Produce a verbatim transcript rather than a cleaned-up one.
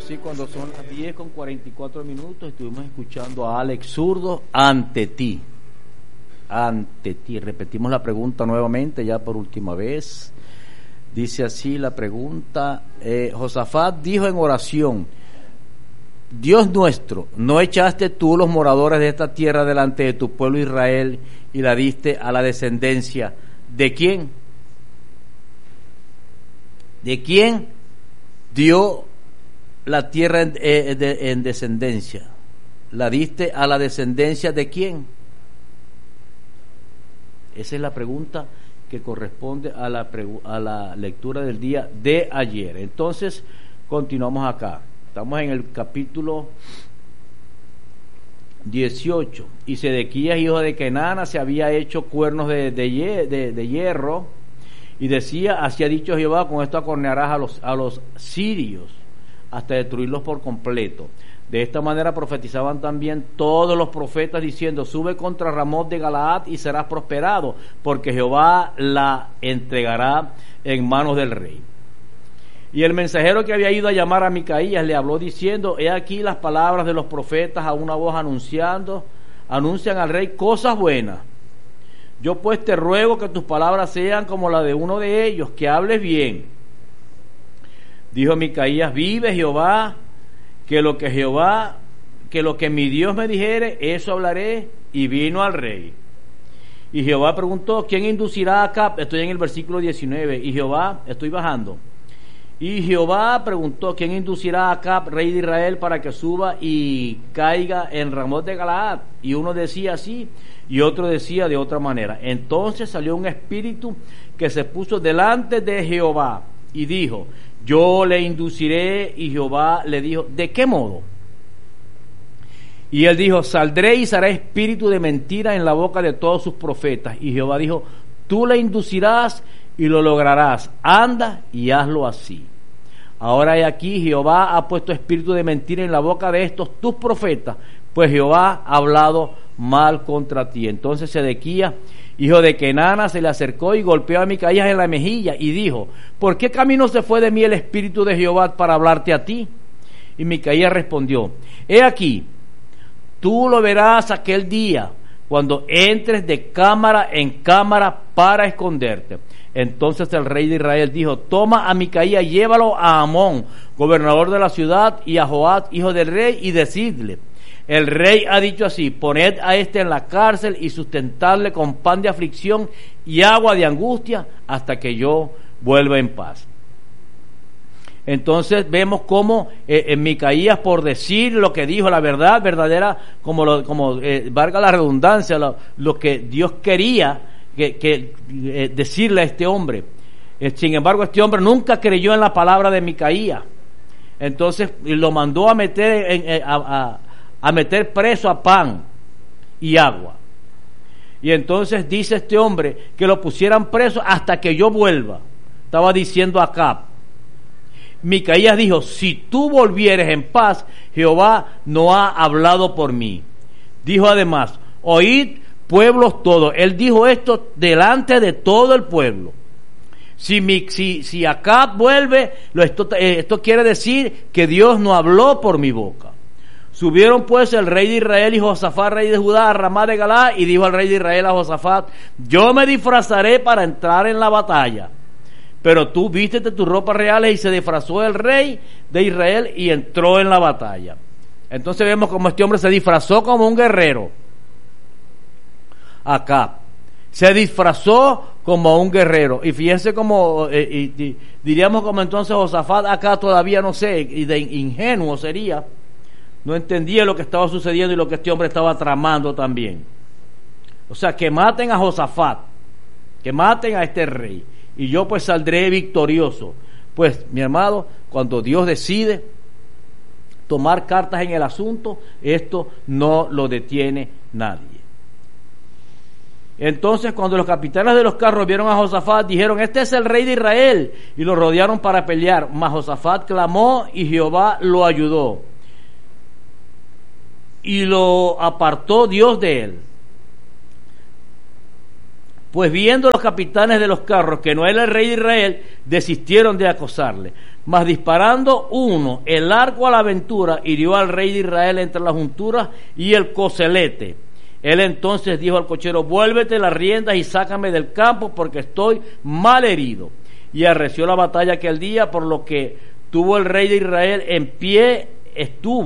Sí, cuando son las diez con cuarenta y cuatro minutos, estuvimos escuchando a Alex Zurdo, ante ti. Ante ti. Repetimos la pregunta nuevamente, ya por última vez. Dice así la pregunta: eh, Josafat dijo en oración: Dios nuestro, ¿no echaste tú los moradores de esta tierra delante de tu pueblo Israel y la diste a la descendencia de quién? ¿De quién dio la tierra en, eh, de, en descendencia? ¿La diste a la descendencia de quién? Esa es la pregunta que corresponde a la, a la lectura del día de ayer. Entonces, continuamos acá. Estamos en el capítulo dieciocho. Y Sedequías, hijo de Kenana, se había hecho cuernos de, de, de, de hierro, y decía: así ha dicho Jehová, con esto acornearás a los, a los sirios hasta destruirlos por completo. De esta manera profetizaban también todos los profetas, diciendo: sube contra Ramot de Galaad y serás prosperado, porque Jehová la entregará en manos del rey. Y el mensajero que había ido a llamar a Micaías le habló diciendo: he aquí las palabras de los profetas a una voz anunciando, anuncian al rey cosas buenas. Yo pues te ruego que tus palabras sean como la de uno de ellos, que hables bien. Dijo Micaías: vive Jehová, que lo que Jehová, que lo que mi Dios me dijere, eso hablaré. Y vino al rey. Y Jehová preguntó: ¿quién inducirá a Acab? Estoy en el versículo diecinueve. Y Jehová, estoy bajando. Y Jehová preguntó: ¿quién inducirá a Acab, rey de Israel, para que suba y caiga en Ramot de Galaad? Y uno decía así, y otro decía de otra manera. Entonces salió un espíritu que se puso delante de Jehová y dijo: yo le induciré. Y Jehová le dijo: ¿de qué modo? Y él dijo: saldré y será espíritu de mentira en la boca de todos sus profetas. Y Jehová dijo: tú le inducirás y lo lograrás. Anda y hazlo así. Ahora he aquí, Jehová ha puesto espíritu de mentira en la boca de estos tus profetas, pues Jehová ha hablado mal contra ti. Entonces Sedequías, hijo de Kenana, se le acercó y golpeó a Micaías en la mejilla y dijo: ¿por qué camino se fue de mí el espíritu de Jehová para hablarte a ti? Y Micaías respondió: he aquí, tú lo verás aquel día, cuando entres de cámara en cámara para esconderte. Entonces el rey de Israel dijo: toma a Micaías, llévalo a Amón, gobernador de la ciudad, y a Joab, hijo del rey, y decidle: el rey ha dicho así: poned a este en la cárcel y sustentadle con pan de aflicción y agua de angustia hasta que yo vuelva en paz. Entonces vemos cómo eh, en Micaías, por decir lo que dijo, la verdad verdadera, como, lo, como eh, valga la redundancia, lo, lo que Dios quería que, que eh, decirle a este hombre. Eh, sin embargo, este hombre nunca creyó en la palabra de Micaías. Entonces lo mandó a meter en, eh, a, a, a meter preso a pan y agua. Y entonces dice este hombre que lo pusieran preso hasta que yo vuelva. Estaba diciendo a Acab. Micaías dijo: si tú volvieres en paz, Jehová no ha hablado por mí. Dijo además: oíd, pueblos todos. Él dijo esto delante de todo el pueblo. Si, mi, si, si Acab vuelve, esto, esto quiere decir que Dios no habló por mi boca. Subieron pues el rey de Israel y Josafat, rey de Judá, a Ramá de Galaad, y dijo al rey de Israel a Josafat: yo me disfrazaré para entrar en la batalla. Pero tú vístete tus ropas reales. Y se disfrazó el rey de Israel y entró en la batalla. Entonces vemos como este hombre se disfrazó como un guerrero. Acá se disfrazó como un guerrero. Y fíjense como eh, y, y, diríamos como entonces Josafat acá todavía no sé, y de ingenuo sería, no entendía lo que estaba sucediendo y lo que este hombre estaba tramando también. O sea, que maten a Josafat, que maten a este rey, y yo pues saldré victorioso. Pues, mi hermano, cuando Dios decide tomar cartas en el asunto, esto no lo detiene nadie. Entonces, cuando los capitanes de los carros vieron a Josafat, dijeron: este es el rey de Israel, y lo rodearon para pelear. Mas Josafat clamó y Jehová lo ayudó, y lo apartó Dios de él. Pues viendo los capitanes de los carros que no era el rey de Israel, desistieron de acosarle. Mas disparando uno el arco a la aventura, hirió al rey de Israel entre las junturas y el coselete. Él entonces dijo al cochero: vuélvete las riendas y sácame del campo, porque estoy mal herido. Y arreció la batalla aquel día, por lo que tuvo el rey de Israel en pie, estuvo